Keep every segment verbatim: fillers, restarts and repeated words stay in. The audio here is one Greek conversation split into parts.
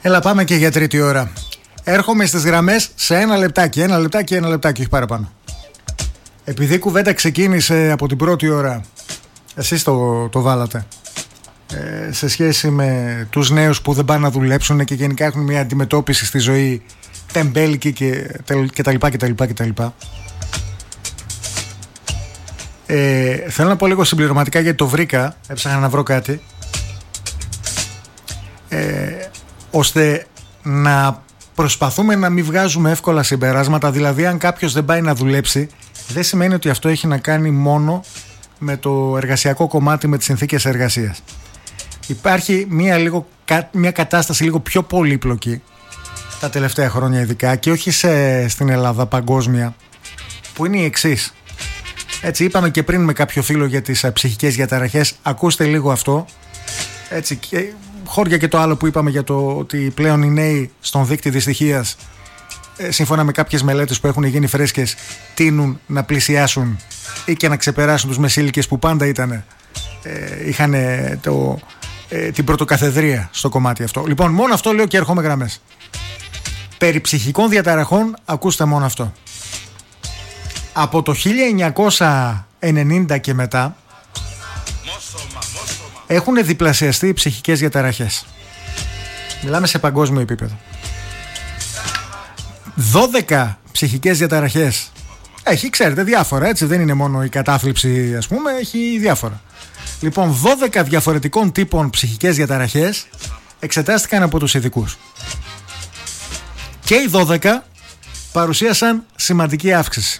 Έλα, πάμε και για τρίτη ώρα. Έρχομαι στις γραμμές σε ένα λεπτάκι, ένα λεπτάκι, ένα λεπτάκι, όχι παραπάνω. Επειδή η κουβέντα ξεκίνησε από την πρώτη ώρα, εσείς το, το βάλατε, ε, σε σχέση με τους νέους που δεν πάνε να δουλέψουν και γενικά έχουν μια αντιμετώπιση στη ζωή τεμπέλικη και, και τα λοιπά και τα λοιπά και τα λοιπά. Ε, θέλω να πω λίγο συμπληρωματικά, γιατί το βρήκα, έψαχνα να βρω κάτι, ε, ώστε να προσπαθούμε να μην βγάζουμε εύκολα συμπεράσματα. Δηλαδή, αν κάποιος δεν πάει να δουλέψει, δεν σημαίνει ότι αυτό έχει να κάνει μόνο με το εργασιακό κομμάτι, με τις συνθήκες εργασίας. Υπάρχει μια, λίγο, μια κατάσταση λίγο πιο πολύπλοκη τα τελευταία χρόνια ειδικά, και όχι σε, στην Ελλάδα, παγκόσμια, που είναι η εξής. Έτσι, είπαμε και πριν με κάποιο φίλο για τις ψυχικές διαταραχές. Ακούστε λίγο αυτό. Έτσι, και χώρια και το άλλο που είπαμε για το ότι πλέον οι νέοι στον δείκτη δυστυχίας, σύμφωνα με κάποιες μελέτες που έχουν γίνει φρέσκες, τείνουν να πλησιάσουν ή και να ξεπεράσουν τους μεσήλικες που πάντα ήταν, ε, είχαν το, ε, την πρωτοκαθεδρία στο κομμάτι αυτό. Λοιπόν, μόνο αυτό λέω και έρχομαι γραμμές. Περί ψυχικών διαταραχών, ακούστε μόνο αυτό. Από το χίλια εννιακόσια ενενήντα και μετά έχουν διπλασιαστεί οι ψυχικές διαταραχές. Μιλάμε σε παγκόσμιο επίπεδο. δώδεκα ψυχικές διαταραχές. Έχει, ξέρετε, διάφορα, έτσι, δεν είναι μόνο η κατάθλιψη, ας πούμε, έχει διάφορα. Λοιπόν, δώδεκα διαφορετικών τύπων ψυχικές διαταραχές εξετάστηκαν από τους ειδικούς. Και οι δώδεκα παρουσίασαν σημαντική αύξηση.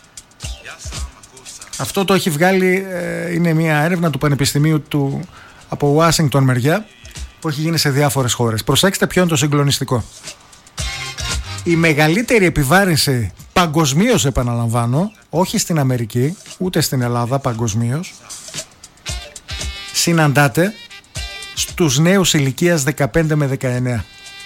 Αυτό το έχει βγάλει, ε, είναι μια έρευνα του Πανεπιστημίου του, από Ουάσιγκτον μεριά, που έχει γίνει σε διάφορες χώρες. Προσέξτε ποιο είναι το συγκλονιστικό. Η μεγαλύτερη επιβάρυνση παγκοσμίως, επαναλαμβάνω, όχι στην Αμερική, ούτε στην Ελλάδα, παγκοσμίως, συναντάται στους νέους ηλικίας δεκαπέντε με δεκαεννέα.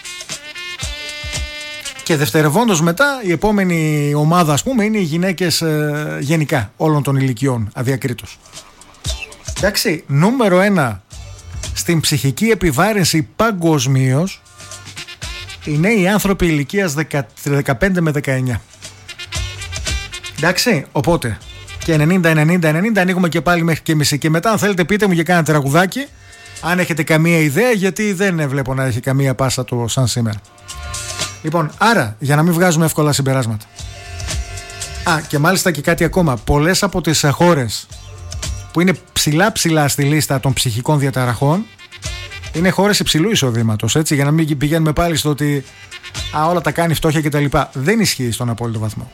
Και δευτερευόντως μετά η επόμενη ομάδα, ας πούμε, είναι οι γυναίκες ε, γενικά όλων των ηλικιών, αδιακρίτως. Εντάξει, νούμερο ένα στην ψυχική επιβάρυνση παγκοσμίως είναι οι άνθρωποι ηλικίας δεκαπέντε με δεκαεννέα. Εντάξει, οπότε και ενενήντα ενενήντα ενενήντα ανοίγουμε και πάλι μέχρι και μισή. Και μετά, αν θέλετε, πείτε μου για κάνα τραγουδάκι, αν έχετε καμία ιδέα, γιατί δεν βλέπω να έχει καμία πάσα το σαν σήμερα. Λοιπόν, άρα, για να μην βγάζουμε εύκολα συμπεράσματα. Α, και μάλιστα και κάτι ακόμα. Πολλές από τις χώρες που είναι ψηλά ψηλά στη λίστα των ψυχικών διαταραχών είναι χώρες υψηλού εισοδήματος, έτσι, για να μην πηγαίνουμε πάλι στο ότι α, όλα τα κάνει φτώχεια κτλ. Δεν ισχύει στον απόλυτο βαθμό.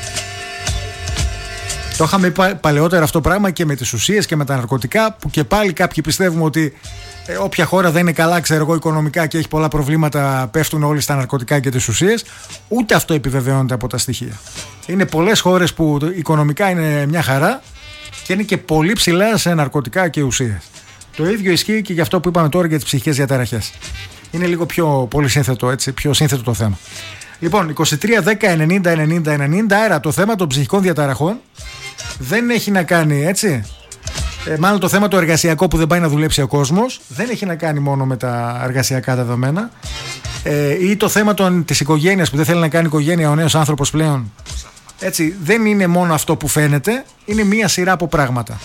Το είχαμε πει παλαιότερα αυτό πράγμα και με τις ουσίες και με τα ναρκωτικά, που και πάλι κάποιοι πιστεύουμε ότι ε, όποια χώρα δεν είναι καλά, ξέρω εγώ, οικονομικά και έχει πολλά προβλήματα, πέφτουν όλοι στα ναρκωτικά και τις ουσίες. Ούτε αυτό επιβεβαιώνεται από τα στοιχεία. Είναι πολλές χώρες που οικονομικά είναι μια χαρά και είναι και πολύ ψηλά σε ναρκωτικά και ουσίες. Το ίδιο ισχύει και για αυτό που είπαμε τώρα για τις ψυχικές διαταραχές. Είναι λίγο πιο πολύ σύνθετο, έτσι, πιο σύνθετο το θέμα. Λοιπόν, είκοσι τρία δέκα ενενήντα ενενήντα ενενήντα, άρα το θέμα των ψυχικών διαταραχών δεν έχει να κάνει, έτσι, ε, μάλλον το θέμα το εργασιακό που δεν πάει να δουλέψει ο κόσμος δεν έχει να κάνει μόνο με τα εργασιακά δεδομένα, ε, ή το θέμα των, της οικογένειας που δεν θέλει να κάνει οικογένεια ο νέος άνθρωπος πλέον, έτσι, δεν είναι μόνο αυτό που φαίνεται, είναι μία σειρά από πράγματα.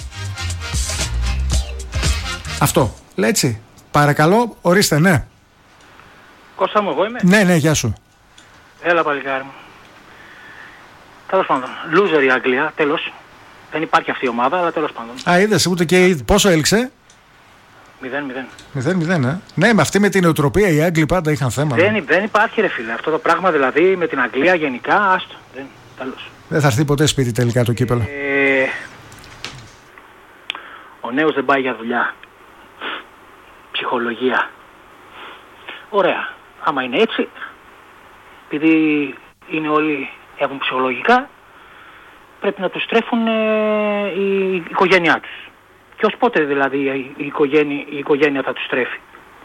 Αυτό, έτσι, παρακαλώ, ορίστε, ναι. Κώστα μου, εγώ είμαι. Ναι, ναι, γεια σου. Έλα παλικάρι μου. Τέλος πάντων, loser η Αγγλία, τέλος. Δεν υπάρχει αυτή η ομάδα, αλλά τέλος πάντων. Α, είδες, ούτε και πόσο έλξε. μηδέν μηδέν. μηδέν μηδέν, ε. Ναι, με αυτή με την νοοτροπία οι Άγγλοι πάντα είχαν θέμα. Δεν, ναι. δεν υπάρχει ρε φίλε. Αυτό το πράγμα δηλαδή με την Αγγλία γενικά, άστο. Δεν, τέλος. Δεν θα έρθει ποτέ σπίτι τελικά το κύπελλο. Ε, ο νέος δεν πάει για δουλειά. Ψυχολογία. Ωραία. Άμα είναι έτσι, επειδή είναι όλοι έχουν ψυχολογικά, πρέπει να τους τρέφουν ε, η, η οικογένειά τους. Και ως πότε δηλαδή η οικογένεια, η οικογένεια θα τους τρέφει.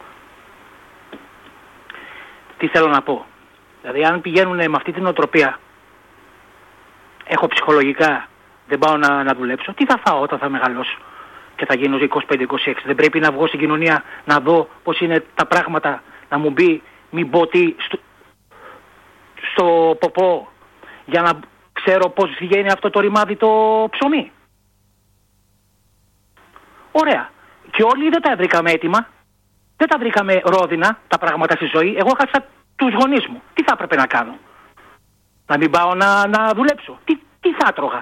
Τι θέλω να πω. Δηλαδή αν πηγαίνουν με αυτή την οτροπία, έχω ψυχολογικά, δεν πάω να, να δουλέψω, τι θα φάω όταν θα μεγαλώσω και θα γίνω είκοσι πέντε είκοσι έξι. Δεν πρέπει να βγω στην κοινωνία να δω πώς είναι τα πράγματα, να μου μπει μην πω τι στο, στο ποπό για να ξέρω πώς βγαίνει αυτό το ρημάδι το ψωμί. Ωραία. Και όλοι δεν τα βρήκαμε έτοιμα. Δεν τα βρήκαμε ρόδινα τα πράγματα στη ζωή. Εγώ χάσα τους γονείς μου. Τι θα έπρεπε να κάνω? Να μην πάω να, να δουλέψω? Τι, τι θα τρώγα?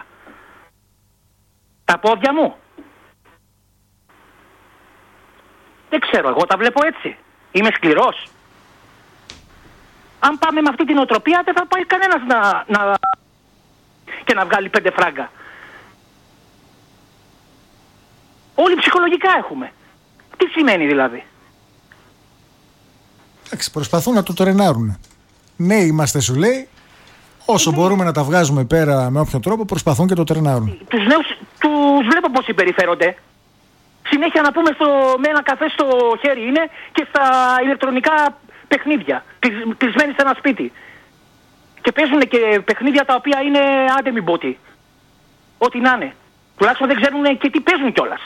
Τα πόδια μου? Δεν ξέρω, εγώ τα βλέπω έτσι. Είμαι σκληρός. Αν πάμε με αυτή την οτροπία δεν θα πάει κανένας να, να... και να βγάλει πέντε φράγκα. Όλοι ψυχολογικά έχουμε. Τι σημαίνει δηλαδή? Εντάξει, προσπαθούν να το τρενάρουν. Ναι, είμαστε, σου λέει. Όσο μπορούμε να τα βγάζουμε πέρα με όποιον τρόπο, προσπαθούν και το τρενάρουν. Τους νέους τους βλέπω πώς συμπεριφέρονται. Συνέχεια να πούμε στο, με ένα καφέ στο χέρι είναι και στα ηλεκτρονικά παιχνίδια. Κλεισμένοι σε ένα σπίτι. Και παίζουν και παιχνίδια τα οποία είναι άντε μην πω τι. Ό,τι να είναι. Τουλάχιστον δεν ξέρουν και τι παίζουν κιόλας.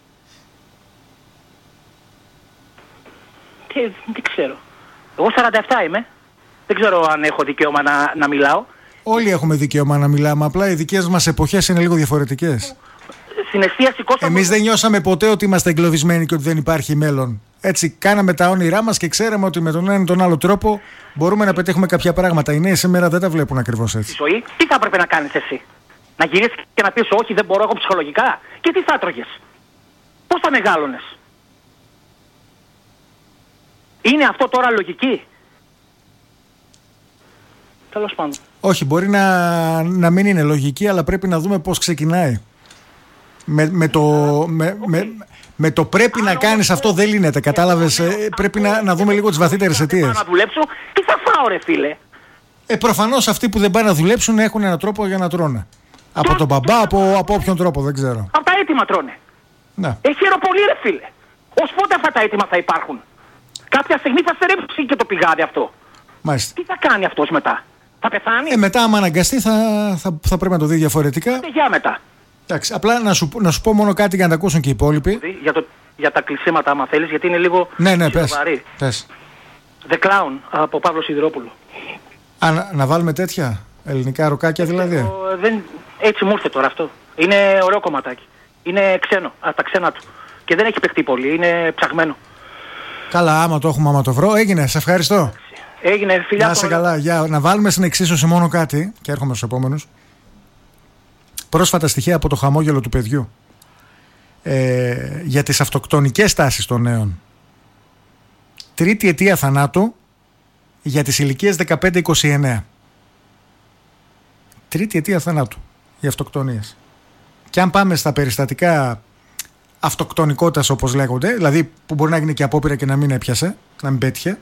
Και δεν ξέρω. Εγώ σαράντα επτά είμαι. Δεν ξέρω αν έχω δικαίωμα να, να μιλάω. Όλοι έχουμε δικαίωμα να μιλάμε. Απλά οι δικές μας εποχές είναι λίγο διαφορετικές. Στην εστίαση Κώστα. Εμείς δεν νιώσαμε ποτέ ότι είμαστε εγκλωβισμένοι και ότι δεν υπάρχει μέλλον. Έτσι, κάναμε τα όνειρά μας και ξέραμε ότι με τον ένα ή τον άλλο τρόπο μπορούμε να πετύχουμε κάποια πράγματα. Οι νέοι σήμερα δεν τα βλέπουν ακριβώς έτσι. Στη ζωή, τι θα έπρεπε να κάνεις εσύ? Να γυρίσεις και να πεις όχι, δεν μπορώ εγώ ψυχολογικά? Και τι θα τρώγες? Πώς θα μεγάλωνες? Είναι αυτό τώρα λογική? Τέλος πάντων. Όχι, μπορεί να, να μην είναι λογική, αλλά πρέπει να δούμε πώς ξεκινάει. Με, με, το, με, με, με το πρέπει να κάνεις αυτό δεν λύνεται, κατάλαβες. Ε, πρέπει να, να δούμε λίγο τις βαθύτερες αιτίες. Να δουλέψω, τι θα φάω ρε φίλε? Ε, προφανώς αυτοί που δεν πάνε να δουλέψουν έχουν έναν τρόπο για να τρώνε. Από τον μπαμπά, από, από όποιον τρόπο, δεν ξέρω. Από τα έτοιμα τρώνε. Ναι. Έχει αεροπολί ρε φίλε. Ως πότε αυτά τα έτοιμα θα υπάρχουν? Κάποια στιγμή θα στερέψει και το πηγάδι αυτό. Μάλιστα. Τι θα κάνει αυτός μετά? Θα πεθάνει? Ε, μετά άμα αναγκαστεί θα, θα, θα πρέπει να το δει διαφορετικά. Και για μετά. Εντάξει, απλά να σου, να σου πω μόνο κάτι για να τα ακούσουν και οι υπόλοιποι. Για, το, για τα κλεισίματα άμα θέλεις, γιατί είναι λίγο ναι, ναι, πες, σοβαρή. πες. The Clown από Παύλο Σιδηρόπουλο. Α, να, να βάλουμε τέτοια ελληνικά ροκάκια δηλαδή. Ο, δεν, έτσι μου ήρθε τώρα αυτό. Είναι ωραίο κομματάκι. Είναι ξένο, από τα ξένα του. Και δεν έχει παιχτεί πολύ, είναι ψαγμένο. Καλά, άμα το έχουμε, άμα το βρω. Έγινε, σε ευχαριστώ. Έγινε, φιλιά. Να είσαι καλά. Για, να βάλουμε στην εξίσωση μόνο κάτι και έρχομαι στους επόμενους. Πρόσφατα στοιχεία από το χαμόγελο του παιδιού ε, για τις αυτοκτονικές τάσεις των νέων. Τρίτη αιτία θανάτου για τις ηλικίες δεκαπέντε με είκοσι εννέα. Τρίτη αιτία θανάτου για αυτοκτονίες. Και αν πάμε στα περιστατικά αυτοκτονικότητας όπως λέγονται, δηλαδή που μπορεί να γίνει και απόπειρα και να μην έπιασε, να μην πέτυχε,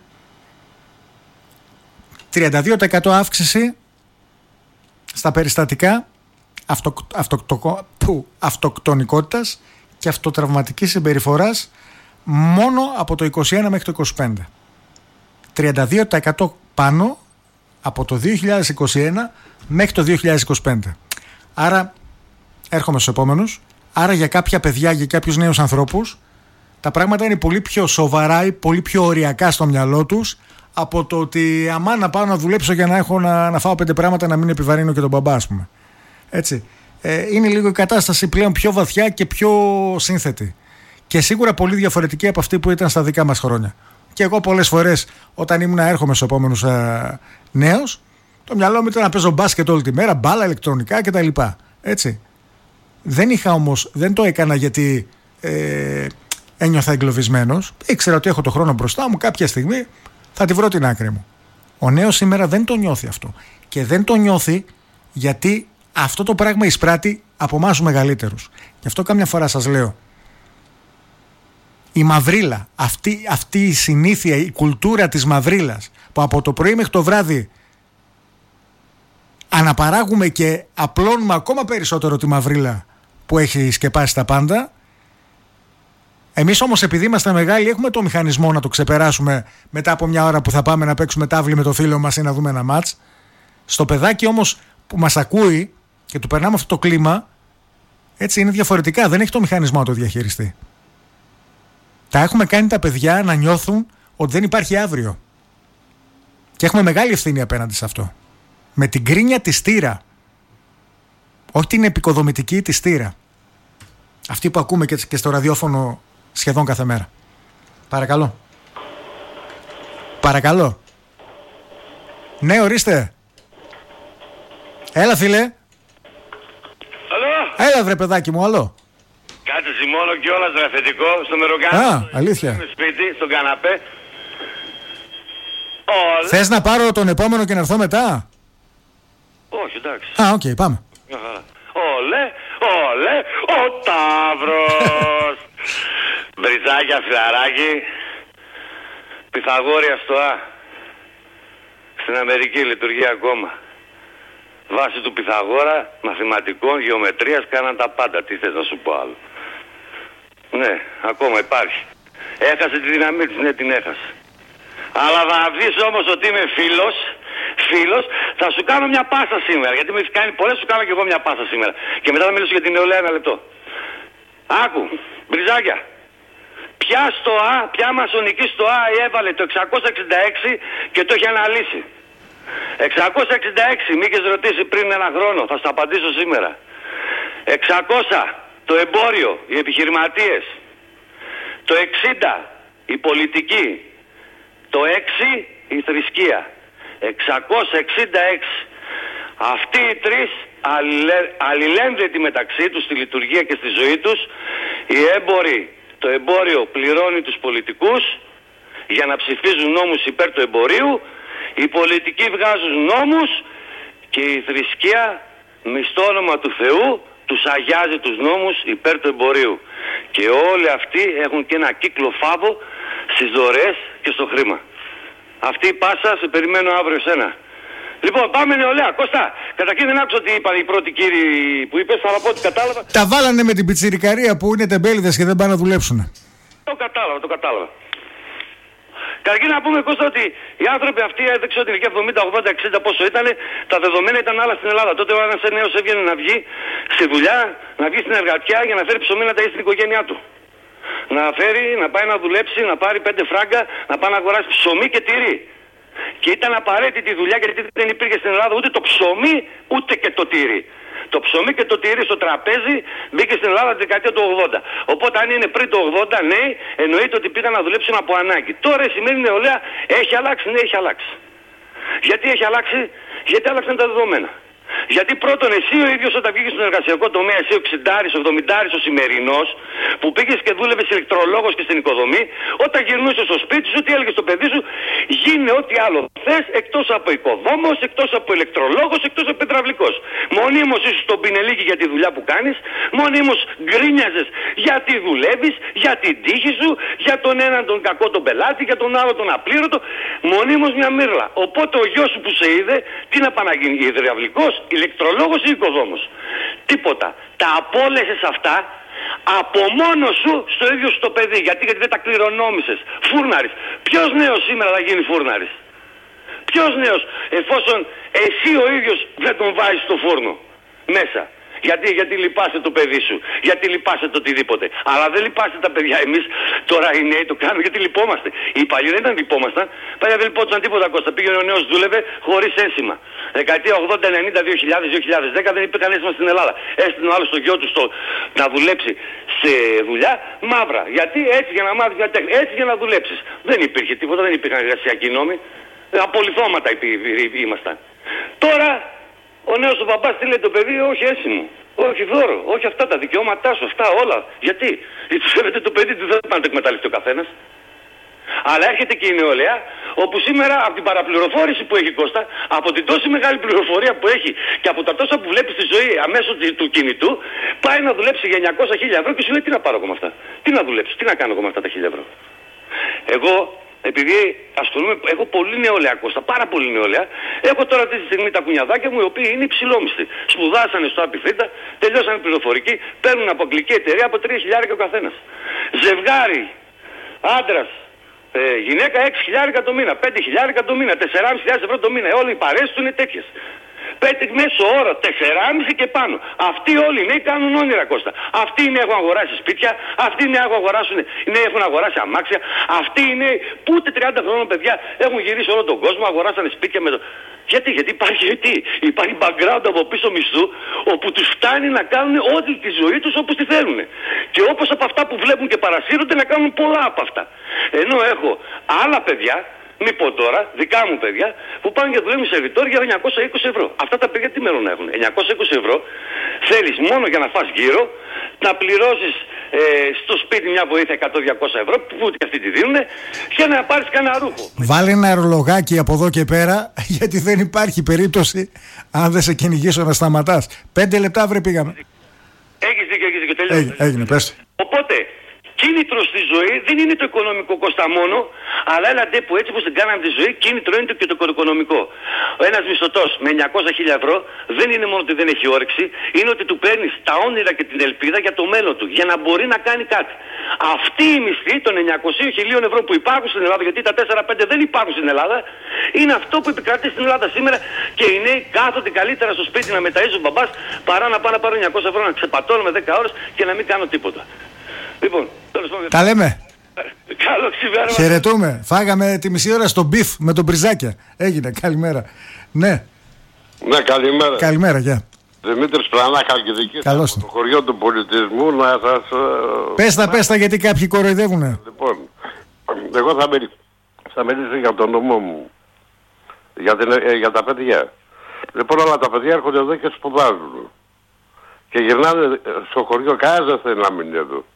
τριάντα δύο τοις εκατό αύξηση στα περιστατικά αυτο, αυτοκτο, που, αυτοκτονικότητας και αυτοτραυματικής συμπεριφοράς μόνο από το είκοσι ένα μέχρι το είκοσι πέντε. τριάντα δύο τοις εκατό πάνω από το δύο χιλιάδες είκοσι ένα μέχρι το δύο χιλιάδες είκοσι πέντε. Άρα έρχομαι στους επόμενους. Άρα για κάποια παιδιά, για κάποιους νέους ανθρώπους, τα πράγματα είναι πολύ πιο σοβαρά ή πολύ πιο οριακά στο μυαλό τους από το ότι αμά να πάω να δουλέψω για να έχω να, να φάω πέντε πράγματα, να μην επιβαρύνω και τον μπαμπά, ας πούμε. Έτσι. Ε, είναι λίγο η κατάσταση πλέον πιο βαθιά και πιο σύνθετη. Και σίγουρα πολύ διαφορετική από αυτή που ήταν στα δικά μας χρόνια. Και εγώ πολλές φορές όταν ήμουν να έρχομαι στους επόμενους ε, νέους, το μυαλό μου ήταν να παίζω μπάσκετ όλη τη μέρα, μπάλα, ηλεκτρονικά κτλ. Έτσι. Δεν είχα όμως, δεν το έκανα γιατί ε, ένιωθα εγκλωβισμένος. Ήξερα ότι έχω το χρόνο μπροστά μου, κάποια στιγμή θα τη βρω την άκρη μου. Ο νέος σήμερα δεν το νιώθει αυτό. Και δεν το νιώθει γιατί αυτό το πράγμα εισπράττει από εμάς τους μεγαλύτερους. Γι' αυτό κάμια φορά σας λέω, η μαυρίλα, αυτή, αυτή η συνήθεια, η κουλτούρα της μαυρίλας που από το πρωί μέχρι το βράδυ αναπαράγουμε και απλώνουμε ακόμα περισσότερο τη μαυρίλα που έχει σκεπάσει τα πάντα. Εμείς όμως επειδή είμαστε μεγάλοι έχουμε το μηχανισμό να το ξεπεράσουμε μετά από μια ώρα που θα πάμε να παίξουμε τάβλη με το φίλο μας ή να δούμε ένα μάτς. Στο παιδάκι όμως που μας ακούει και του περνάμε αυτό το κλίμα, έτσι είναι διαφορετικά, δεν έχει το μηχανισμό να το διαχειριστεί. Τα έχουμε κάνει τα παιδιά να νιώθουν ότι δεν υπάρχει αύριο. Και έχουμε μεγάλη ευθύνη απέναντι σε αυτό. Με την κρίνια τη στήρα. Όχι την επικοδομητική τη στήρα. Αυτή που ακούμε και στο ραδιόφωνο σχεδόν κάθε μέρα. Παρακαλώ. Παρακαλώ. Ναι, ορίστε. Έλα, φίλε. Αλό. Έλα, βρε παιδάκι μου, αλό. Κάτσε ζυμώνω κιόλας ρε αφεντικό στο μεροκάμα. Α, αλήθεια. Στο σπίτι, στον καναπέ. Όλα. Θες να πάρω τον επόμενο και να έρθω μετά? Όχι, εντάξει. Α, οκ, okay, πάμε. Όλε, όλε, ο Ταύρος. Μπριζάκια, φιλαράκι. Πυθαγόρια στο Α. Στην Αμερική λειτουργεί ακόμα. Βάσει του Πυθαγόρα, μαθηματικών, γεωμετρίας, κάναν τα πάντα. Τι θες να σου πω άλλο? Ναι, ακόμα υπάρχει. Έχασε τη δύναμή της, ναι, την έχασε. Αλλά θα δεις όμως ότι είμαι φίλος, φίλος, θα σου κάνω μια πάσα σήμερα. Γιατί με έχεις κάνει πολλές, σου κάνω και εγώ μια πάσα σήμερα. Και μετά θα μιλήσω για την νεολαία ένα λεπτό. Άκου, μπριζάκια. Ποια στο Α, ποια μασονική στο Α έβαλε το εξακόσια εξήντα έξι και το έχει αναλύσει? εξακόσια εξήντα έξι, μη είχες ρωτήσει πριν ένα χρόνο, θα στα απαντήσω σήμερα. εξακόσια, το εμπόριο, οι επιχειρηματίες. Το εξήντα, η πολιτική. Το έξι, η θρησκεία. εξακόσια εξήντα έξι. Αυτοί οι τρεις αλληλένδετοι μεταξύ τους στη λειτουργία και στη ζωή τους. Οι έμποροι, το εμπόριο πληρώνει τους πολιτικούς για να ψηφίζουν νόμους υπέρ του εμπορίου. Οι πολιτικοί βγάζουν νόμους και η θρησκεία με στο όνομα του Θεού τους αγιάζει τους νόμους υπέρ του εμπορίου. Και όλοι αυτοί έχουν και ένα κύκλο φάβο στις δωρεές και στο χρήμα. Αυτή η πάσα σε περιμένω αύριο σένα. Λοιπόν, πάμε νεολαία. Κώστα, καταρχήν δεν άκουσα τι είπαν οι πρώτοι κύριοι που είπες, αλλά από ό,τι κατάλαβα. Τα βάλανε με την πιτσιρικαρία που είναι τεμπέληδες και δεν πάνε να δουλέψουν. Το κατάλαβα, το κατάλαβα. Καταρχήν να πούμε, Κώστα, ότι οι άνθρωποι αυτοί, δεν ξέρω την ηλικία εβδομήντα, ογδόντα, εξήντα πόσο ήταν, τα δεδομένα ήταν άλλα στην Ελλάδα. Τότε ο ένας νέος έβγαινε να βγει στη δουλειά, να βγει στην εργατιά για να φέρει ψωμί να ταΐσει στην οικογένειά του. Να φέρει, να πάει να δουλέψει, να πάρει πέντε φράγκα, να πάει να αγοράσει ψωμί και τυρί. Και ήταν απαραίτητη η δουλειά γιατί δεν υπήρχε στην Ελλάδα ούτε το ψωμί ούτε και το τυρί. Το ψωμί και το τυρί στο τραπέζι μπήκε στην Ελλάδα τη δεκαετία του ογδόντα. Οπότε αν είναι πριν το ογδόντα, ναι, εννοείται ότι πήγαν να δουλέψουν από ανάγκη. Τώρα η σημερινή νεολαία έχει αλλάξει, ναι, έχει αλλάξει. Γιατί έχει αλλάξει? Γιατί άλλαξαν τα δεδομένα. Γιατί πρώτον εσύ ο ίδιος όταν βγήκες στον εργασιακό τομέα, εσύ ο εξηντάρης, ο εβδομηντάρης, ο σημερινός, που πήγες και δούλευες ηλεκτρολόγος και στην οικοδομή, όταν γυρνούσες στο σπίτι σου, τι έλεγες στο παιδί σου? Γίνε ό,τι άλλο θες, εκτός από οικοδόμος, εκτός από ηλεκτρολόγος, εκτός από πετραυλικός. Μονίμως ήσουν στον πινελίκι για τη δουλειά που κάνεις, μονίμως γκρίνιαζες γιατί δουλεύεις, για την τύχη σου, για τον έναν τον κακό τον πελάτη, για τον άλλο τον απλήρωτο, μονίμως μια μύρλα. Οπότε ο γιος σου που σε είδε, τι να πάει να γίνει, υδραυλικός, ηλεκτρολόγος ή οικοδόμος? Τίποτα. Τα απόλεσες αυτά από μόνο σου στο ίδιο σου το παιδί. Γιατί, γιατί δεν τα κληρονόμησες. Φούρναρης. Ποιος νέος σήμερα θα γίνει φούρναρης? Ποιος νέος, εφόσον εσύ ο ίδιος δεν τον βάζεις στο φούρνο μέσα? Γιατί, γιατί λυπάσαι το παιδί σου, γιατί λυπάσαι το οτιδήποτε. Αλλά δεν λυπάσαι τα παιδιά. Εμείς τώρα οι νέοι το κάνουμε γιατί λυπόμαστε. Οι παλιοί δεν ήταν λυπόμασταν. Παλιά δεν λυπόταν τίποτα, Κώστα. Πήγαινε ο νέος, δούλευε χωρίς ένσημα. Δεκαετία ογδόντα, ενενήντα, δύο χιλιάδες, δύο χιλιάδες δέκα δεν υπήρχαν ένσημα στην Ελλάδα. Έστειλε ο άλλος το γιο του στο, να δουλέψει σε δουλειά μαύρα. Γιατί? Έτσι για να μάθεις μια τέχνη, έτσι για να δουλέψεις. Δεν υπήρχε τίποτα, δεν υπήρχαν εργασιακοί νόμοι. Απολυθώματα ήμασταν. Τώρα ο νέος ο παπάς τι λέει το παιδί? Όχι ένσημο, όχι δώρο, όχι αυτά τα δικαιώματά σου, αυτά όλα. Γιατί? Γιατί του σέβεται το παιδί του, δεν πάνε να το εκμεταλλευτεί ο καθένας. Αλλά έρχεται και η νεολαία, όπου σήμερα από την παραπληροφόρηση που έχει, Κώστα, από την τόση μεγάλη πληροφορία που έχει και από τα τόσα που βλέπει στη ζωή αμέσως του κινητού, πάει να δουλέψει για εννιακόσια χίλια ευρώ και σου λέει τι να πάρω εγώ με αυτά. Τι να δουλέψω, τι να κάνω εγώ με αυτά τα χίλια ευρώ. Εγώ, επειδή ασχολούμαι, έχω πολύ νεολαία, Κώστα, πάρα πολύ νεολαία, έχω τώρα αυτή τη στιγμή τα κουνιαδάκια μου οι οποίοι είναι υψηλόμισθοι. Σπουδάσανε στο Απιθύτα, τελειώσανε πληροφορική, παίρνουν από αγγλική εταιρεία από τρία χιλιάρικα ο καθένας. Ζευγάρι, άντρας, ε, γυναίκα έξι χιλιάρικα το μήνα, πέντε χιλιάρικα το μήνα, τέσσερις χιλιάδες ευρώ το μήνα. Όλοι οι παρέες του είναι τέτοιες. πέντε μέσο όρο, τεσσεράμισι και πάνω. Αυτοί όλοι οι νέοι κάνουν όνειρα, Κώστα. Αυτοί οι νέοι έχουν αγοράσει σπίτια, αυτοί οι νέοι έχουν, αγοράσουν, οι νέοι έχουν αγοράσει αμάξια, αυτοί οι νέοι που ούτε τριάντα χρόνων παιδιά έχουν γυρίσει όλο τον κόσμο, αγοράσανε σπίτια με το. Γιατί, γιατί υπάρχει, γιατί υπάρχει background από πίσω μισθού, όπου τους φτάνει να κάνουν όλη τη ζωή τους όπως τη θέλουν. Και όπως από αυτά που βλέπουν και παρασύρονται να κάνουν πολλά από αυτά. Ενώ έχω άλλα παιδιά, μη πω τώρα, δικά μου παιδιά, που πάνε και δουλεύουν σε σερβιτόρ για εννιακόσια είκοσι ευρώ. Αυτά τα παιδιά τι μέλλον να έχουν? εννιακόσια είκοσι ευρώ θέλεις μόνο για να φας γύρω, να πληρώσεις ε, στο σπίτι μια βοήθεια εκατό με διακόσια ευρώ, που και αυτοί τη δίνουν, και να πάρεις κανένα ρούχο. Βάλε ένα αερολογάκι από εδώ και πέρα, γιατί δεν υπάρχει περίπτωση, αν δεν σε κυνηγήσω, να σταματάς. Πέντε λεπτά βρε πήγαμε. Έχεις δίκιο, έχεις δίκιο, τελειώνει. Έγινε, πες. Οπότε, κίνητρο στη ζωή δεν είναι το οικονομικό, Κώστα, μόνο, αλλά έλατε που έτσι όπως την κάναμε τη ζωή, κίνητρο είναι το και το οικονομικό. Ένας μισθωτός με εννιακόσια χιλιάδες ευρώ δεν είναι μόνο ότι δεν έχει όρεξη, είναι ότι του παίρνεις τα όνειρα και την ελπίδα για το μέλλον του, για να μπορεί να κάνει κάτι. Αυτή η μισθή των εννιακοσίων χιλίων ευρώ που υπάρχουν στην Ελλάδα, γιατί τα τέσσερα πέντε δεν υπάρχουν στην Ελλάδα, είναι αυτό που επικρατεί στην Ελλάδα σήμερα, και οι νέοι κάθονται καλύτερα στο σπίτι να μεταΐζουν μπαμπάς παρά να πάνε να πάρουν εννιακόσια ευρώ να ξεπατώνουν με δέκα ώρες και να μην κάνουν τίποτα. Λοιπόν, τα λέμε. Καλό ξημέρωμα. Χαιρετούμε. Φάγαμε τη μισή ώρα στο μπιφ με τον Μπριζάκια. Έγινε. Καλημέρα. Ναι. Ναι, καλημέρα. Καλημέρα, γεια. Δημήτρης Πλανά, Χαλκιδική. Καλώς. Το χωριό του πολιτισμού να σας... Πες τα, πες τα, γιατί κάποιοι κοροϊδεύουνε. Λοιπόν, εγώ θα, μιλ... θα μιλήσω για τον νομό μου. Για, την... ε, για τα παιδιά. Λοιπόν, όλα τα παιδιά έρχονται εδώ και σπουδάζουν. Και γυρνάνε στο χωριό, κανένας δεν θέλει να μείνει εδώ.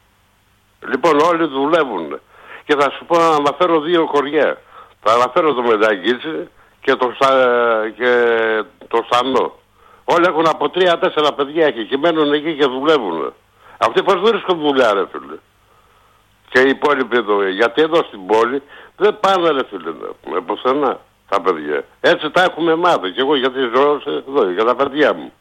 Λοιπόν, όλοι δουλεύουν. Και θα σου πω να αναφέρω δύο χωριά. Θα αναφέρω το Μεταγκίτσι και το, Στα... και το Στανό. Όλοι έχουν από τρία-τέσσερα παιδιά εκεί και μένουν εκεί και δουλεύουν. Αυτοί πώς βρίσκουν δουλειά, ρε φίλε? Και οι υπόλοιποι εδώ. Γιατί εδώ στην πόλη δεν πάνε, ρε φίλε, με πουθενά τα παιδιά. Έτσι τα έχουμε μάθει. Και εγώ γιατί ζω εδώ, για τα παιδιά μου.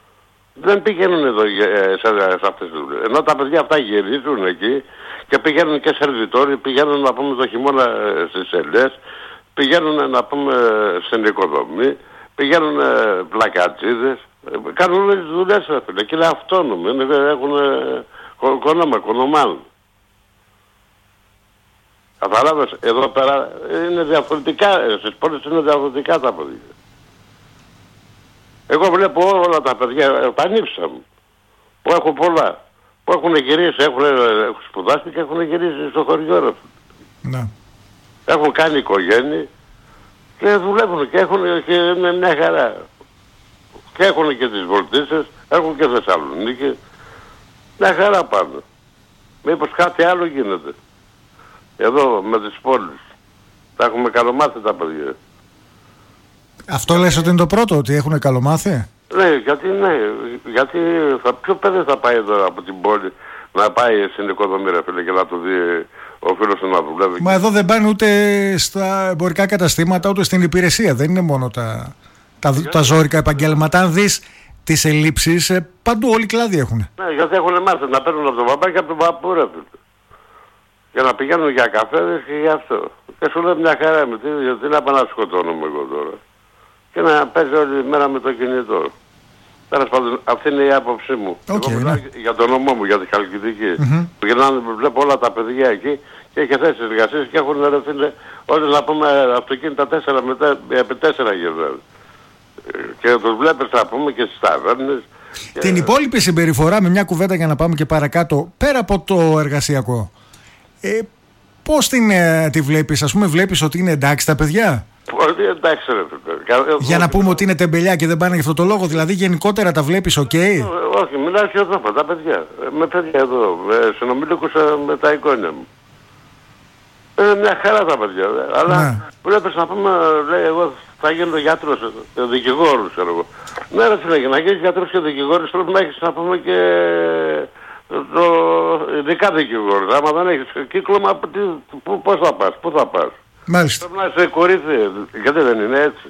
Δεν πηγαίνουν εδώ σε, σε αυτές τις δουλειές. Ενώ τα παιδιά αυτά γυρίζουν εκεί και πηγαίνουν και σερβιτόροι, πηγαίνουν να πούμε το χειμώνα στις ελιές, πηγαίνουν να πούμε στην οικοδομή, πηγαίνουν πλακατσίδες, κάνουν όλες τις δουλειές, φίλε, και είναι αυτόνομοι, έχουν κονόμα, κονομάν. Καταλάβες, εδώ πέρα είναι διαφορετικά, στις πόλεις είναι διαφορετικά τα παιδιά. Εγώ βλέπω όλα τα παιδιά, τα νύψα μου, που έχουν πολλά, που έχουν γυρίσει, έχουν, έχουν σπουδάσει και έχουν γυρίσει στο χωριό, ρε. Ναι. Έχουν κάνει οικογένεια και δουλεύουν και έχουν και είναι μια χαρά. Και έχουν και τις βολτίσες, έχουν και Θεσσαλονίκη. Μια χαρά πάνε. Μήπως κάτι άλλο γίνεται. Εδώ με τις πόλεις. Τα έχουμε καλομάθει τα παιδιά. Αυτό λες ότι είναι το πρώτο, ότι έχουν καλομάθει? Ναι, γιατί ναι, γιατί θα, ποιο παιδί θα πάει εδώ από την πόλη να πάει στην οικοδομή, ρε φίλε, και να το δει ο φίλος του να δουλεύει? Μα εδώ δεν πάνε ούτε στα εμπορικά καταστήματα, ούτε στην υπηρεσία. Δεν είναι μόνο τα, τα, τα ζώρικα επαγγέλματα. Αν δεις τις ελλείψεις, παντού όλοι οι κλάδοι έχουν. Ναι, γιατί έχουν μάθει να παίρνουν από τον μπαμπά και από τον παππού, ρε φίλε. Για να πηγαίνουν για καφέδες και για αυτό. Και σου λέει μια χαρά με τι, γιατί να πάω να σκοτώνομαι εγώ τώρα. Και να παίζει όλη μέρα με το κινητό. Τέλος πάντων, αυτή είναι η άποψή μου. Okay, εγώ μιλάω ναι. για τον ομό μου, για τη Χαλκιδική. Mm-hmm. Που γυρνάνε, βλέπω όλα τα παιδιά εκεί και έχει θέσεις εργασίες και έχουν, ρε φίλε, όλοι να πούμε αυτοκίνητα τέσσερα με τέσσερα γυρνάνε. Και τους βλέπεις, να πούμε, και στις ταβέρνες. Την και... υπόλοιπη συμπεριφορά, με μια κουβέντα για να πάμε και παρακάτω, πέρα από το εργασιακό, ε, πώς την, ε, τη βλέπεις? Ας πούμε, βλέπεις ότι είναι εντάξει τα παιδιά? Πολύ εντάξει, ρε φίλε. Για να πούμε ότι είναι τεμπελιά και δεν πάνε για αυτό το λόγο, δηλαδή γενικότερα τα βλέπεις οκ? Okay? Όχι, μιλάω και εδώ τα παιδιά. Με παιδιά εδώ, με συνομιλίκους με τα εικόνια μου. Είναι μια χαρά τα παιδιά, δε. Αλλά ναι. Βλέπεις να πούμε, λέει, εγώ θα γίνω γιατρός, δικηγόρος, ξέρω εγώ. Ναι, ρε φίλε, για να γίνεις γιατρός και δικηγόρος πρέπει να έχεις, να πούμε, και το ειδικά δικηγόρος. Άμα δεν έχεις κύκλωμα, πώς θα πας, πού θα πας? Μάλιστα. Πρέπει να είσαι κορίθι, γιατί δεν είναι έτσι?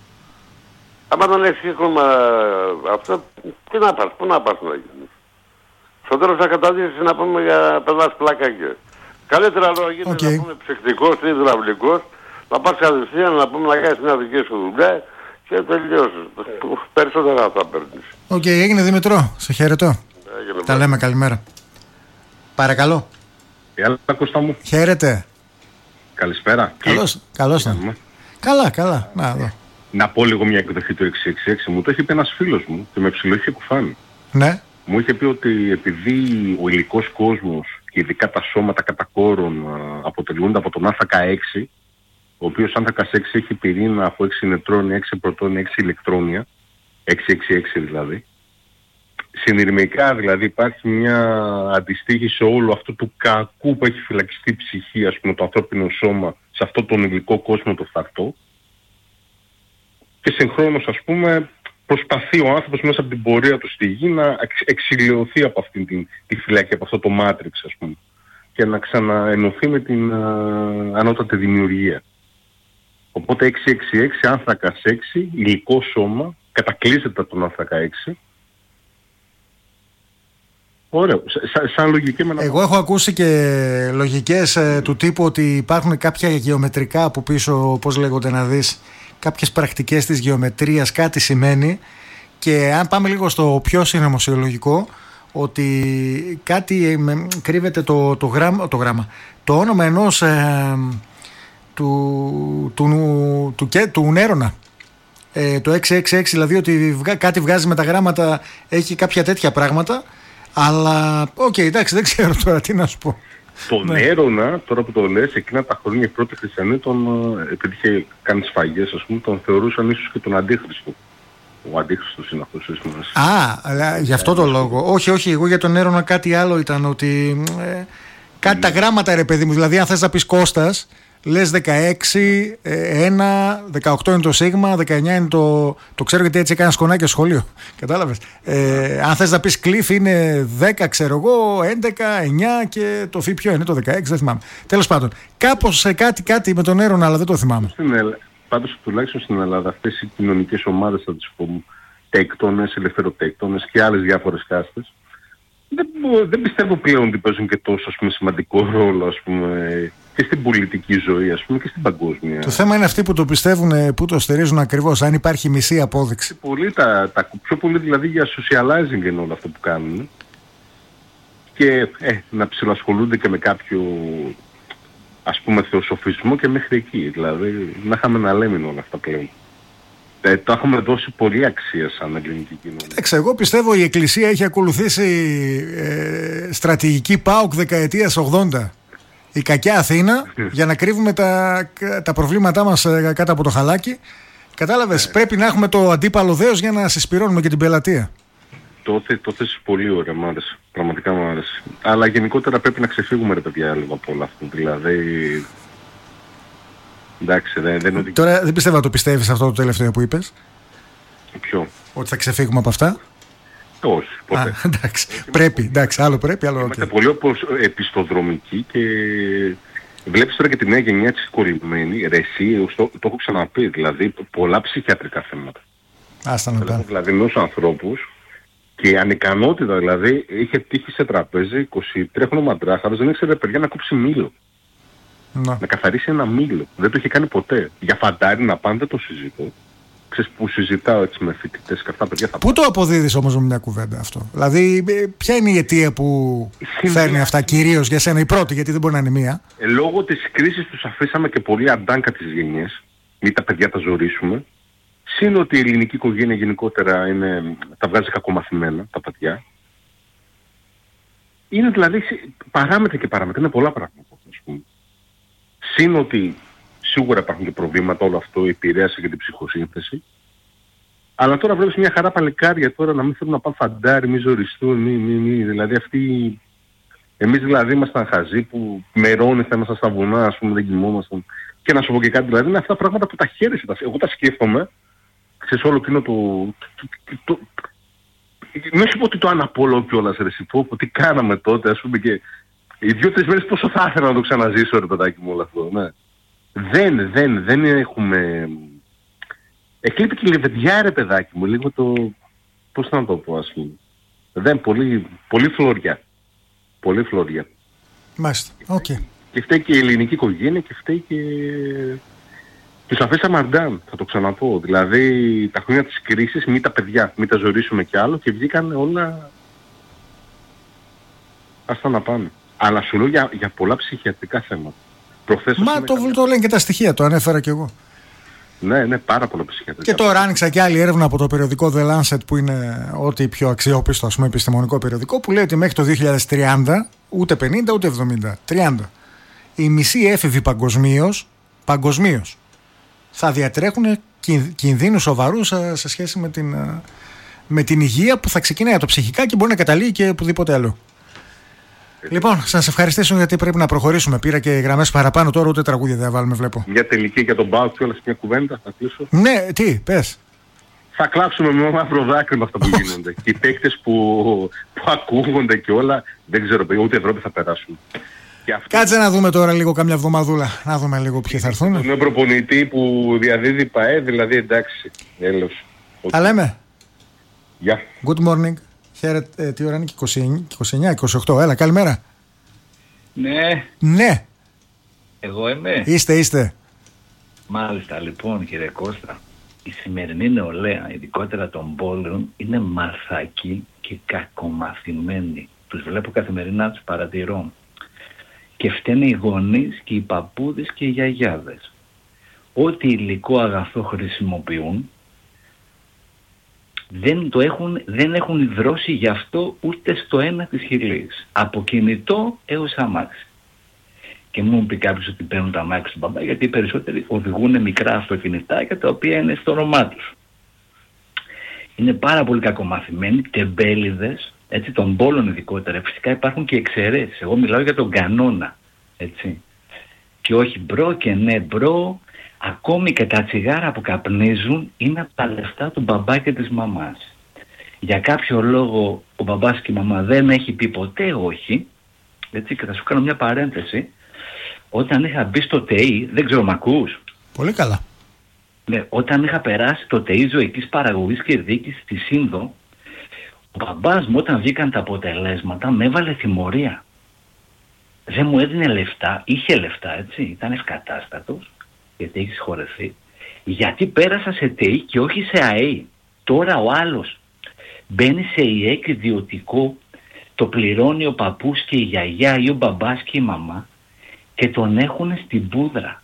Άμα δεν έχεις κύκλωμα αυτό, τι να πας, πού να πας να γίνεις? Στο τέλος θα καταδείξεις, να πούμε, για παιδάς πλάκακια. Καλύτερα να γίνεις, okay, να πούμε, ψυκτικός ή υδραυλικός, να πας κατευθείαν, να πούμε, να κάνεις μια δική σου δουλειά Και τελειώσεις. Περισσότερα θα παίρνεις. Οκ, okay, έγινε Δημητρό. Σε χαιρετώ. Έγινε, τα λέμε, καλημέρα. Παρακαλώ. Έλα, Κώστα μου. Χαίρετε. Καλησπέρα. Καλώς, καλώς να. Καλά, καλά. Να, εδώ. Να πω λίγο μια εκδοχή του εξήντα έξι. Μου το είχε πει ένας φίλος μου και με ψηλό είχε κουφάνει. Ναι. Μου είχε πει ότι επειδή ο υλικός κόσμος και ειδικά τα σώματα κατά κόρον αποτελούνται από τον άνθρακα έξι, ο οποίος άνθρακας έξι έχει πυρήνα από έξι νετρόνια, έξι πρωτόνια, έξι ηλεκτρόνια, έξι έξι έξι δηλαδή. Συνειρμικά δηλαδή υπάρχει μια αντιστοίχηση σε όλο αυτό του κακού που έχει φυλακιστεί η ψυχή, ας πούμε, το ανθρώπινο σώμα, σε αυτόν τον υλικό κόσμο το φθαρτό. Και συγχρόνως, ας πούμε, προσπαθεί ο άνθρωπος μέσα από την πορεία του στη γη να εξηλαιωθεί από αυτή την, τη φυλακή, από αυτό το μάτριξ, ας πούμε, και να ξαναενωθεί με την α, ανώτατη δημιουργία. Οπότε έξι έξι έξι, άνθρακας έξι, υλικό σώμα, κατακλείζεται από τον άνθρακα έξι. Ωραίο. Σαν, σαν λογική με ένα... Εγώ έχω ακούσει και λογικές ε, του τύπου ότι υπάρχουν κάποια γεωμετρικά από πίσω, πώς λέγονται να δεις, κάποιες πρακτικές της γεωμετρίας, κάτι σημαίνει, και αν πάμε λίγο στο πιο συνωμοσιολογικό, ότι κάτι με, κρύβεται το, το, γράμμα, το γράμμα, το όνομα ενός ε, του, του, του, του, του Νέρονα. Ε, το έξι έξι έξι, δηλαδή ότι βγα, κάτι βγάζει με τα γράμματα, έχει κάποια τέτοια πράγματα. Αλλά, οκ, okay, εντάξει, δεν ξέρω τώρα τι να σου πω. Τον ναι. Έρωνα, τώρα που το λες, εκείνα τα χρόνια οι πρώτοι χριστιανοί, τον, επειδή είχε κάνει σφαγές, ας πούμε, τον θεωρούσαν ίσως και τον Αντίχριστο. Ο Αντίχριστος είναι αυτός ο ίσμος. Α, αλλά γι' αυτό το λόγο. Όχι, όχι, εγώ για τον Έρωνα κάτι άλλο ήταν, ότι ε, κάτι mm. τα γράμματα, ρε παιδί μου, δηλαδή αν θες να πεις Κώστας, λες δεκαέξι, ένα, δεκαοκτώ είναι το σίγμα, δεκαεννιά είναι το... Το ξέρω γιατί έτσι έκανα σκονάκια στο σχολείο. Κατάλαβες. Ε, αν θες να πεις κλειφ είναι δέκα, ξέρω εγώ, έντεκα, εννιά και το φι ποιο είναι, το δεκαέξι, δεν θυμάμαι. Τέλος πάντων, κάπως σε κάτι, κάτι με τον Έρωνα, αλλά δεν το θυμάμαι. Στην Ελλ... Πάντως τουλάχιστον στην Ελλάδα αυτές οι κοινωνικές ομάδες, θα τις πούμε, τέκτονες, ελευθεροτέκτονες και άλλες διάφορες κάστες, δεν, δεν πιστεύω πλέον ότι παίζουν και τόσο, ας πούμε, σημαντικό ρόλο, ας πούμε, και στην πολιτική ζωή, ας πούμε, και στην παγκόσμια. Το θέμα είναι αυτοί που το πιστεύουν, που το στηρίζουν ακριβώς, αν υπάρχει μισή απόδειξη. Πολύ, τα, τα, πιο πολύ δηλαδή για socializing είναι όλο αυτό που κάνουν. Και ε, να ψηλασχολούνται και με κάποιο, ας πούμε, θεοσοφισμό και μέχρι εκεί. Δηλαδή, να είχαμε να λέμε όλα αυτά πλέον. Ε, το έχουμε δώσει πολλή αξία σαν ελληνική κοινωνία. Εντάξει, εγώ πιστεύω η Εκκλησία έχει ακολουθήσει ε, στρατηγική ΠΑΟΚ δεκαετίας ογδόντα. Η κακιά Αθήνα, για να κρύβουμε τα, τα προβλήματά μας ε, κάτω από το χαλάκι. Κατάλαβες, ε. πρέπει να έχουμε το αντίπαλο δέος για να συσπηρώνουμε και την πελατεία. Τότε το θες πολύ ωραία, μ' άρεσε. Πραγματικά μ' άρεσε. Αλλά γενικότερα πρέπει να ξεφύγουμε, ρε παιδιά, λίγο από όλο αυτό. Δηλαδή... Εντάξει, δεν, δεν είναι... Τώρα δεν πιστεύω να το πιστεύεις αυτό το τελευταίο που είπες. Ποιο? Ότι θα ξεφύγουμε από αυτά. Όχι, ποτέ. Α, εντάξει. Πρέπει, εντάξει, άλλο πρέπει, άλλο όχι. Είμαστε πολύ όπως επιστοδρομικοί και βλέπεις τώρα και τη νέα γενιά της κολλημένη. Ρε εσύ, το, το έχω ξαναπεί, δηλαδή πολλά ψυχιατρικά θέματα. Άστα να πάνε. Δηλαδή νέους ανθρώπους και ανικανότητα, δηλαδή είχε τύχει σε τραπέζι είκοσι τρία χρονών μαντράχαρος, δεν ήξερε παιδιά να κόψει μήλο. Να. να καθαρίσει ένα μήλο. Δεν το είχε κάνει ποτέ. Για φαντάρι να πάνε δεν το συζητώ. Ξέρεις που συζητάω έτσι με φοιτητές και αυτά παιδιά θα... Πού το αποδίδεις όμως με μια κουβέντα αυτό? Δηλαδή ποια είναι η αιτία που φέρνει αυτά κυρίως για σένα, η πρώτη, γιατί δεν μπορεί να είναι μία? Ε, λόγω της κρίσης τους αφήσαμε και πολύ αντάνκα τις γενιές. Μην τα παιδιά τα ζωρίσουμε. Συν ότι η ελληνική οικογένεια γενικότερα είναι, τα βγάζει κακομαθημένα τα παιδιά. Είναι δηλαδή παράμετρα και παράμετρα. Είναι πολλά πράγματα, ας πούμε. Συν ότι σίγουρα υπάρχουν και προβλήματα, όλο αυτό επηρέασε και την ψυχοσύνθεση. Αλλά τώρα βλέπεις μια χαρά παλικάρια τώρα να μην θέλουν να πάνε φαντάρι, μη ζοριστούν, μη, μη, μη. Δηλαδή αυτοί... Εμείς δηλαδή ήμασταν χαζοί που μερώνει θα ήμασταν στα βουνά, ας πούμε, δεν κοιμόμασταν. Και να σου πω και κάτι, δηλαδή είναι αυτά πράγματα που τα χαίρεσαι. Εγώ τα σκέφτομαι, ξέρεις όλο εκείνο το... το, το, το μην σου πω ότι το αναπολώ κιόλας, ρε εσύ, πω, τι κάναμε τότε, ας πούμε, και οι δύο-τρεις μέρες πόσο θα ήθελα να το ξαναζήσω, ρε παιδάκι μου, όλο αυτό, ναι. Δεν, δεν, δεν έχουμε... Εκλείπει και η λεβεντιά, ρε παιδάκι μου, λίγο το... Πώς να το πω, ας πούμε. Δεν, πολύ, πολύ φλωριά. Πολύ φλωριά. Μάλιστα, οκ. Okay. Και φταίει και η ελληνική οικογένεια και φταίει και... Τους αφήσαμε αρντάν, θα το ξαναπώ. Δηλαδή τα χρόνια της κρίσης, μη τα παιδιά, μη τα ζωρίσουμε κι άλλο και βγήκαν όλα... Άστα να πάνε. Αλλά σου λέω για, για πολλά ψυχιατρικά θέματα. Προχθές, Μα το, καμιά... το λένε και τα στοιχεία, το ανέφερα κι εγώ. Ναι, ναι, πάρα πολλά ψυχιατρικά. Και τώρα άνοιξα και άλλη έρευνα από το περιοδικό The Lancet, που είναι ό,τι πιο αξιόπιστο, ας πούμε, επιστημονικό περιοδικό, που λέει ότι μέχρι το δύο χιλιάδες τριάντα, ούτε πενήντα ούτε εβδομήντα, τριάντα, οι μισοί έφηβοι παγκοσμίως, παγκοσμίως, θα διατρέχουν κινδύνους σοβαρούς σε σχέση με την, με την υγεία, που θα ξεκινάει από το ψυχικά και μπορεί να καταλήγει και οπουδήποτε άλλο. Λοιπόν, σας ευχαριστήσω γιατί πρέπει να προχωρήσουμε. Πήρα και γραμμές παραπάνω τώρα, ούτε τραγούδια δεν βάλουμε, βλέπω. Μια τελική για τον Μπάουκ και όλα σε μια κουβέντα, θα κλείσω. Ναι, τι, πες. Θα κλάψουμε με μαύρο δάκρυ με αυτά που γίνονται. Και οι παίκτες που, που ακούγονται και όλα, δεν ξέρω, ούτε Ευρώπη θα περάσουν. Αυτό... Κάτσε να δούμε τώρα λίγο κάμια εβδομαδούλα. Να δούμε λίγο ποιοι θα έρθουν. Τον νέο προπονητή που διαδίδει ΠΑΕ, δηλαδή εντάξει. Έλος. Τα λέμε. Γεια. Yeah. Good morning. Χαίρετε, ε, τι ώρα είναι, είκοσι εννιά, είκοσι οκτώ, έλα, καλημέρα. Ναι. Ναι. Εγώ είμαι. Είστε, είστε. Μάλιστα, λοιπόν, κύριε Κώστα, η σημερινή νεολαία, ειδικότερα των πόλεων, είναι μαρθακή και κακομαθημένη. Τους βλέπω καθημερινά, τους παρατηρώ. Και φταίνε οι γονείς και οι παππούδες και οι γιαγιάδες. Ό,τι υλικό αγαθό χρησιμοποιούν, δεν, το έχουν, δεν έχουν δρώσει γι' αυτό ούτε στο ένα της χιλής. Από κινητό έως αμάξι. Και μου πει κάποιος ότι παίρνουν τα αμάξι του μπαμπά, γιατί οι περισσότεροι οδηγούν μικρά αυτοκινητάκια τα οποία είναι στο όνομά τους. Είναι πάρα πολύ κακομαθημένοι, τεμπέληδες, έτσι, των πόλων ειδικότερα. Φυσικά υπάρχουν και εξαιρέσεις. Εγώ μιλάω για τον κανόνα, έτσι. Και όχι μπρο και ναι μπρο. Ακόμη και τα τσιγάρα που καπνίζουν είναι από τα λεφτά του μπαμπά και της μαμάς. Για κάποιο λόγο ο μπαμπάς και η μαμά δεν έχει πει ποτέ όχι. Έτσι, και θα σου κάνω μια παρένθεση. Όταν είχα μπει στο ΤΕΙ, δεν ξέρω, μ' ακούς? Πολύ καλά. Ναι, όταν είχα περάσει το ΤΕΙ ζωικής παραγωγής και διοίκησης στη Σύνδο, ο μπαμπάς μου όταν βγήκαν τα αποτελέσματα με έβαλε τιμωρία. Δεν μου έδινε λεφτά, είχε λεφτά, έτσι, ήταν ευκατάστατος, γιατί έχει συγχωρεθεί, γιατί πέρασα σε ΤΕΙ και όχι σε ΑΕΗ. Τώρα ο άλλος μπαίνει σε ΙΕΚ ιδιωτικό, το πληρώνει ο παππούς και η γιαγιά ή ο μπαμπάς και η μαμά και τον έχουν στην πούδρα.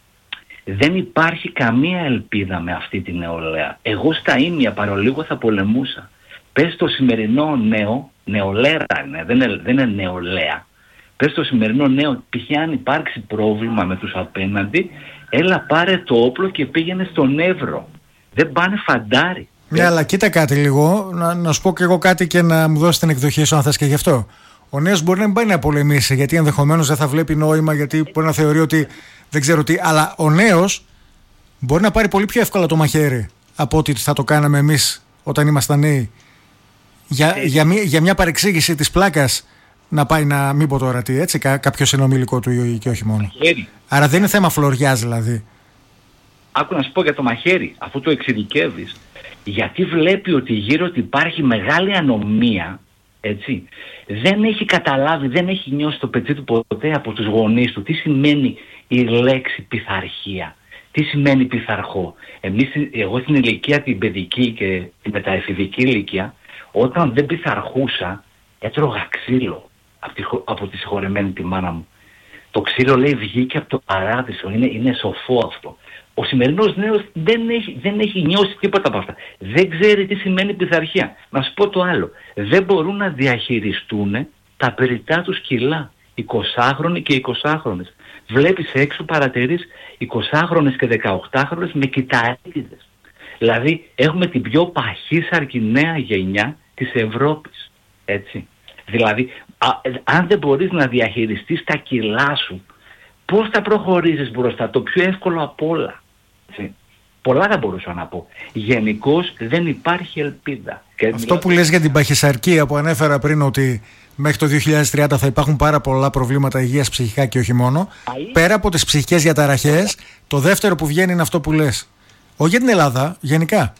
Δεν υπάρχει καμία ελπίδα με αυτή τη νεολαία. Εγώ στα ίμια παρολίγο θα πολεμούσα. Πες το σημερινό νέο, νεολαία είναι, δεν είναι, δεν είναι νεολαία. Πες το σημερινό νέο, π.χ. αν υπάρξει πρόβλημα με τους απέναντι, έλα πάρε το όπλο και πήγαινε στον Εύρο. Δεν πάνε φαντάρι. Ναι, αλλά κοίτα κάτι λίγο, να, να σου πω και εγώ κάτι και να μου δώσει την εκδοχή σου αν θες και γι' αυτό. Ο νέος μπορεί να μην πάει να πολεμήσει, γιατί ενδεχομένως δεν θα βλέπει νόημα, γιατί μπορεί να θεωρεί ότι δεν ξέρω τι. Αλλά ο νέος μπορεί να πάρει πολύ πιο εύκολα το μαχαίρι από ότι θα το κάναμε εμείς όταν ήμασταν νέοι. Για, για, μια, για μια παρεξήγηση της πλάκας να πάει να μην πω τώρα τι, έτσι, κά, κάποιο συνομιλικό του και όχι μόνο. Μαχαίρι. Άρα δεν είναι θέμα φλωριάς δηλαδή. Άκου να σου πω για το μαχαίρι, αφού το εξειδικεύεις. Γιατί βλέπει ότι γύρω ότι υπάρχει μεγάλη ανομία, έτσι, δεν έχει καταλάβει, δεν έχει νιώσει το πετσί του ποτέ από τους γονείς του τι σημαίνει η λέξη πειθαρχία, τι σημαίνει πειθαρχό. Εμείς, εγώ στην ηλικία την παιδική και την μεταεφηβική ηλικία, όταν δεν πειθαρχούσα, έτρωγα ξύλο από τη, από τη συγχωρεμένη τη μάνα μου. Το ξύλο, λέει, βγήκε από το παράδεισο, είναι, είναι σοφό αυτό. Ο σημερινός νέος δεν έχει, δεν έχει νιώσει τίποτα από αυτά. Δεν ξέρει τι σημαίνει πειθαρχία. Να σου πω το άλλο. Δεν μπορούν να διαχειριστούν τα περιτά τους κιλά. εικοσάχρονοι και εικοσάχρονες. Βλέπεις έξω, παρατηρείς εικοσάχρονες και δεκαοκτάχρονες με κυταρίτιδες. Δηλαδή έχουμε την πιο παχύσαρκη νέα γενιά της Ευρώπης. Έτσι. Δηλαδή α, αν δεν μπορείς να διαχειριστείς τα κιλά σου, πώς θα προχωρήσεις μπροστά? Το πιο εύκολο απ' όλα. Έτσι. Πολλά θα μπορούσα να πω. Γενικώς δεν υπάρχει ελπίδα. Και αυτό μιλάω... που λες για την παχυσαρκία που ανέφερα πριν, ότι μέχρι το δύο χιλιάδες τριάντα θα υπάρχουν πάρα πολλά προβλήματα υγείας ψυχικά και όχι μόνο. Αΐ. Πέρα από τις ψυχικές διαταραχές, το δεύτερο που βγαίνει είναι αυτό που λες. Όχι για την Ελλάδα, γενικά.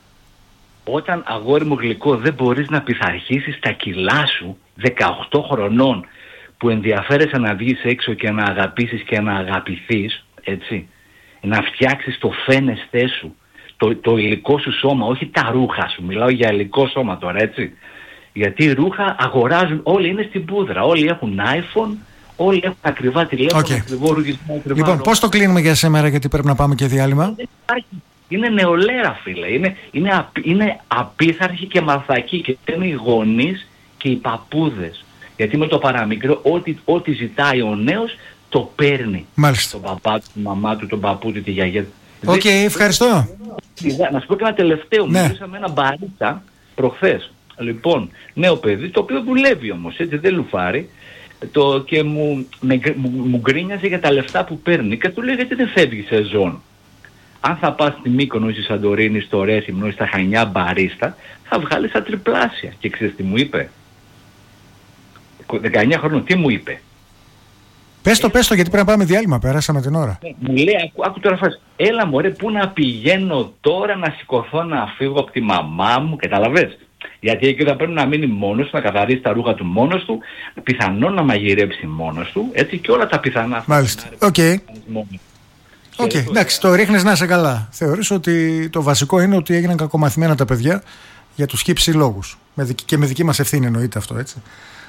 Όταν, αγόρι μου γλυκό, δεν μπορείς να πειθαρχήσεις τα κιλά σου δεκαοκτώ χρονών που ενδιαφέρεσαι να βγεις έξω και να αγαπήσεις και να αγαπηθείς, έτσι. να φτιάξεις το φαίνεστέ σου, το, το υλικό σου σώμα, όχι τα ρούχα σου. Μιλάω για υλικό σώμα τώρα, έτσι. Γιατί ρούχα αγοράζουν, όλοι είναι στην πούδρα, όλοι έχουν iPhone, όλοι έχουν ακριβά τηλέφωνα, Okay. ακριβό ρουγισμό, ακριβά. Λοιπόν, πώς το κλείνουμε για σήμερα, γιατί πρέπει να πάμε και διάλειμμα. Δεν υπάρχει. Είναι νεολαία, φίλε. Είναι, είναι, απ, είναι απίθαρχοι και μαθακοί και είναι οι γονείς και οι παππούδες. Γιατί με το παραμικρό, ό,τι, ό,τι ζητάει ο νέος το παίρνει. Μάλιστα. Τον παπά του, τη μαμά του, τον παππού του, τη γιαγιά του. Οκ, okay, ευχαριστώ. Να σου πω και ένα τελευταίο. Ναι. Μιλούσα με ένα μπαρίστα προχθές. Λοιπόν, νέο παιδί, το οποίο δουλεύει όμως, έτσι, δεν λουφάρει. Το, και μου, με, μου, μου γκρίνιαζε για τα λεφτά που παίρνει και του λέει γιατί δεν φεύγει σεζόν. Αν θα πας στη Μύκονο ή στη Σαντορίνη, στο Ρέθυμνο ή στα Χανιά μπαρίστα, θα βγάλεις τα τριπλάσια. Και ξέρεις τι μου είπε? δεκαεννιά χρόνων, τι μου είπε? Πες το, πες το, γιατί πρέπει να πάμε διάλειμμα, πέρασαμε την ώρα. Μου λέει, άκου, άκου τώρα φάση, έλα μωρέ, πού να πηγαίνω τώρα να σηκωθώ να φύγω από τη μαμά μου, καταλαβες? Γιατί εκεί θα πρέπει να μείνει μόνος του, να καθαρίσει τα ρούχα του μόνος του, πιθανόν να μαγειρέψει μόνος του, έτσι, και όλα τα πιθανά. Μάλιστα, οκ. Okay. Οκ, okay, εντάξει, το ρίχνεις να είσαι καλά. Θεωρείς ότι το βασικό είναι ότι έγιναν κακομαθημένα τα παιδιά για τους χύψη λόγους. Και με δική μας ευθύνη εννοείται αυτό, έτσι.